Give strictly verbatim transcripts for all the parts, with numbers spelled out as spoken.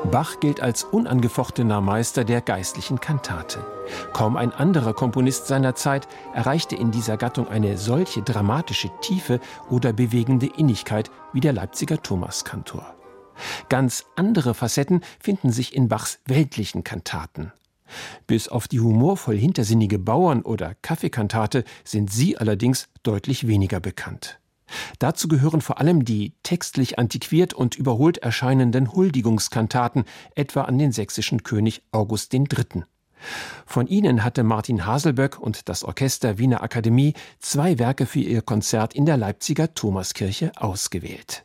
Bach gilt als unangefochtener Meister der geistlichen Kantate. Kaum ein anderer Komponist seiner Zeit erreichte in dieser Gattung eine solche dramatische Tiefe oder bewegende Innigkeit wie der Leipziger Thomaskantor. Ganz andere Facetten finden sich in Bachs weltlichen Kantaten. Bis auf die humorvoll hintersinnige Bauern- oder Kaffeekantate sind sie allerdings deutlich weniger bekannt. Dazu gehören vor allem die textlich antiquiert und überholt erscheinenden Huldigungskantaten, etwa an den sächsischen König August den Dritten. Von ihnen hatte Martin Haselböck und das Orchester Wiener Akademie zwei Werke für ihr Konzert in der Leipziger Thomaskirche ausgewählt.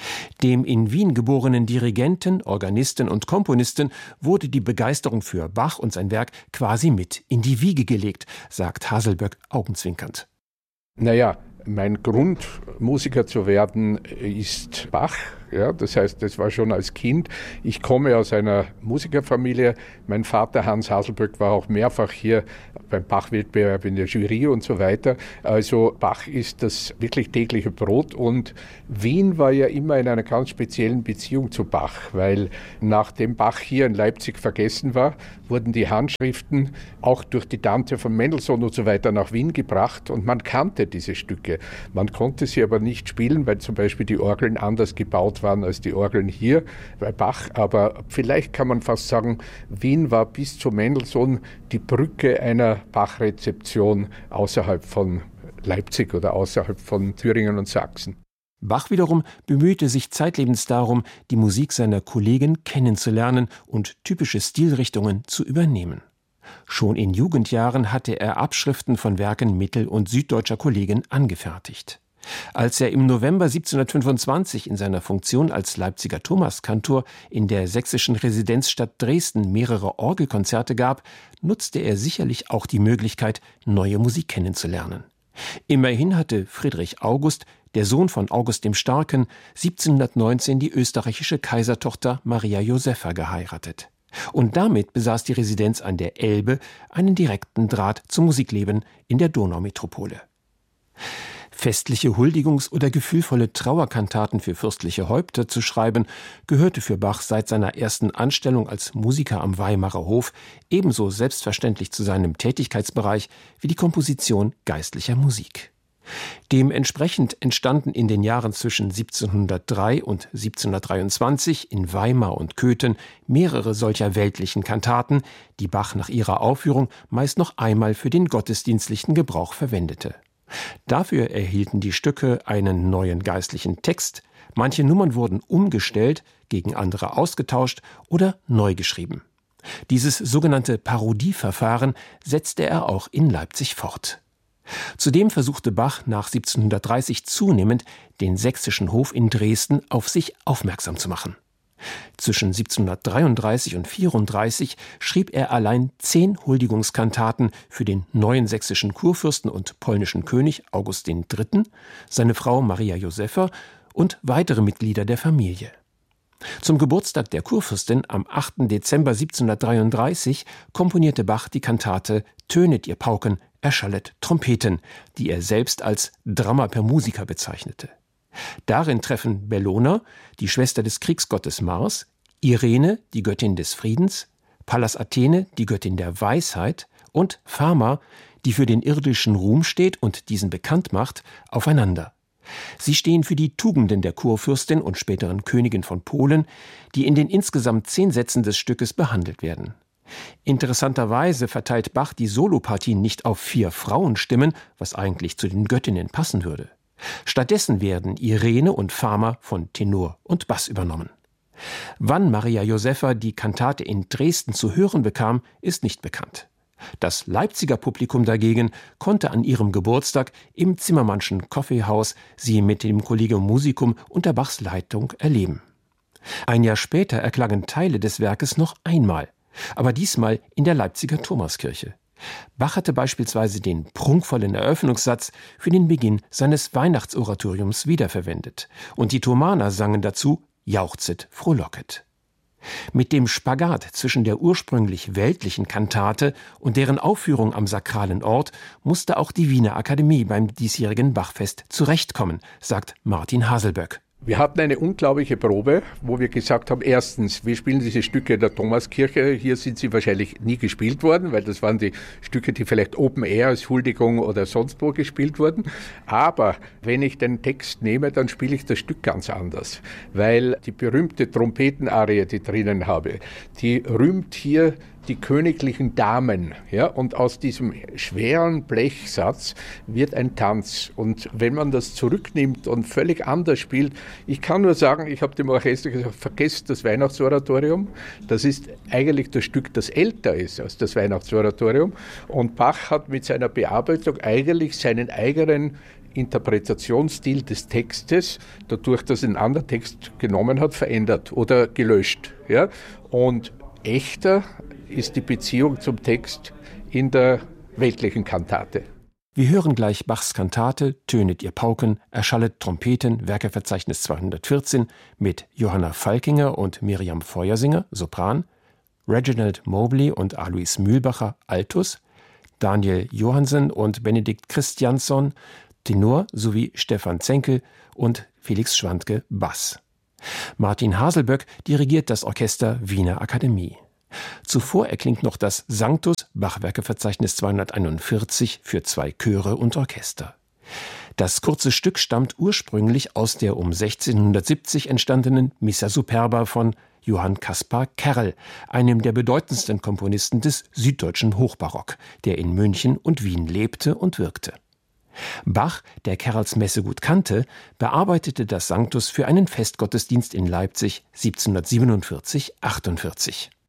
Dem in Wien geborenen Dirigenten, Organisten und Komponisten wurde die Begeisterung für Bach und sein Werk quasi mit in die Wiege gelegt, sagt Haselböck augenzwinkernd. Naja, mein Grund, Musiker zu werden, ist Bach. Ja, das heißt, das war schon als Kind. Ich komme aus einer Musikerfamilie. Mein Vater Hans Haselböck war auch mehrfach hier beim Bach-Wettbewerb in der Jury und so weiter. Also Bach ist das wirklich tägliche Brot. Und Wien war ja immer in einer ganz speziellen Beziehung zu Bach, weil nachdem Bach hier in Leipzig vergessen war, wurden die Handschriften auch durch die Tante von Mendelssohn und so weiter nach Wien gebracht und man kannte diese Stücke. Man konnte sie aber nicht spielen, weil zum Beispiel die Orgeln anders gebaut waren als die Orgeln hier bei Bach. Aber vielleicht kann man fast sagen, Wien war bis zu Mendelssohn die Brücke einer Bach-Rezeption außerhalb von Leipzig oder außerhalb von Thüringen und Sachsen. Bach wiederum bemühte sich zeitlebens darum, die Musik seiner Kollegen kennenzulernen und typische Stilrichtungen zu übernehmen. Schon in Jugendjahren hatte er Abschriften von Werken mittel- und süddeutscher Kollegen angefertigt. Als er im November siebzehnhundertfünfundzwanzig in seiner Funktion als Leipziger Thomaskantor in der sächsischen Residenzstadt Dresden mehrere Orgelkonzerte gab, nutzte er sicherlich auch die Möglichkeit, neue Musik kennenzulernen. Immerhin hatte Friedrich August, der Sohn von August dem Starken, siebzehnhundertneunzehn die österreichische Kaisertochter Maria Josepha geheiratet. Und damit besaß die Residenz an der Elbe einen direkten Draht zum Musikleben in der Donaumetropole. Festliche Huldigungs- oder gefühlvolle Trauerkantaten für fürstliche Häupter zu schreiben, gehörte für Bach seit seiner ersten Anstellung als Musiker am Weimarer Hof ebenso selbstverständlich zu seinem Tätigkeitsbereich wie die Komposition geistlicher Musik. Dementsprechend entstanden in den Jahren zwischen siebzehnhundertdrei und siebzehnhundertdreiundzwanzig in Weimar und Köthen mehrere solcher weltlichen Kantaten, die Bach nach ihrer Aufführung meist noch einmal für den gottesdienstlichen Gebrauch verwendete. Dafür erhielten die Stücke einen neuen geistlichen Text, manche Nummern wurden umgestellt, gegen andere ausgetauscht oder neu geschrieben. Dieses sogenannte Parodieverfahren setzte er auch in Leipzig fort. Zudem versuchte Bach nach siebzehnhundertdreißig zunehmend, den sächsischen Hof in Dresden auf sich aufmerksam zu machen. Zwischen siebzehnhundertdreiunddreißig und vierunddreißig schrieb er allein zehn Huldigungskantaten für den neuen sächsischen Kurfürsten und polnischen König August den Dritten, seine Frau Maria Josepha und weitere Mitglieder der Familie. Zum Geburtstag der Kurfürstin am achten Dezember siebzehnhundertdreiunddreißig komponierte Bach die Kantate »Tönet ihr Pauken, erschallet Trompeten«, die er selbst als Drama per Musica bezeichnete. Darin treffen Bellona, die Schwester des Kriegsgottes Mars, Irene, die Göttin des Friedens, Pallas Athene, die Göttin der Weisheit, und Fama, die für den irdischen Ruhm steht und diesen bekannt macht, aufeinander. Sie stehen für die Tugenden der Kurfürstin und späteren Königin von Polen, die in den insgesamt zehn Sätzen des Stückes behandelt werden. Interessanterweise verteilt Bach die Solopartien nicht auf vier Frauenstimmen, was eigentlich zu den Göttinnen passen würde. Stattdessen werden Irene und Fama von Tenor und Bass übernommen. Wann Maria Josepha die Kantate in Dresden zu hören bekam, ist nicht bekannt. Das Leipziger Publikum dagegen konnte an ihrem Geburtstag im Zimmermannschen Kaffeehaus sie mit dem Collegium Musicum unter Bachs Leitung erleben. Ein Jahr später erklangen Teile des Werkes noch einmal, aber diesmal in der Leipziger Thomaskirche. Bach hatte beispielsweise den prunkvollen Eröffnungssatz für den Beginn seines Weihnachtsoratoriums wiederverwendet und die Thomaner sangen dazu »Jauchzet, frohlocket«. Mit dem Spagat zwischen der ursprünglich weltlichen Kantate und deren Aufführung am sakralen Ort musste auch die Wiener Akademie beim diesjährigen Bachfest zurechtkommen, sagt Martin Haselböck. Wir hatten eine unglaubliche Probe, wo wir gesagt haben, erstens, wir spielen diese Stücke in der Thomaskirche. Hier sind sie wahrscheinlich nie gespielt worden, weil das waren die Stücke, die vielleicht Open Air als Huldigung oder sonst wo gespielt wurden. Aber wenn ich den Text nehme, dann spiele ich das Stück ganz anders, weil die berühmte Trompetenarie, die ich drinnen habe, die rühmt hier die königlichen Damen, ja, und aus diesem schweren Blechsatz wird ein Tanz. Und wenn man das zurücknimmt und völlig anders spielt, ich kann nur sagen, ich habe dem Orchester gesagt, vergesst das Weihnachtsoratorium. Das ist eigentlich das Stück, das älter ist als das Weihnachtsoratorium. Und Bach hat mit seiner Bearbeitung eigentlich seinen eigenen Interpretationsstil des Textes, dadurch, dass er einen anderen Text genommen hat, verändert oder gelöscht. Ja? Und echter ist die Beziehung zum Text in der weltlichen Kantate. Wir hören gleich Bachs Kantate Tönet ihr Pauken, erschallet Trompeten, Werkeverzeichnis zweihundertvierzehn mit Johanna Falkinger und Miriam Feuersinger, Sopran, Reginald Mobley und Alois Mühlbacher, Altus, Daniel Johansen und Benedikt Christiansson, Tenor, sowie Stefan Zenkel und Felix Schwantke, Bass. Martin Haselböck dirigiert das Orchester Wiener Akademie. Zuvor erklingt noch das Sanctus, Bachwerkeverzeichnis zweihunderteinundvierzig für zwei Chöre und Orchester. Das kurze Stück stammt ursprünglich aus der um sechzehnhundertsiebzig entstandenen Missa Superba von Johann Caspar Kerl, einem der bedeutendsten Komponisten des süddeutschen Hochbarock, der in München und Wien lebte und wirkte. Bach, der Kerls Messe gut kannte, bearbeitete das Sanctus für einen Festgottesdienst in Leipzig siebzehnhundertsiebenundvierzig achtundvierzig.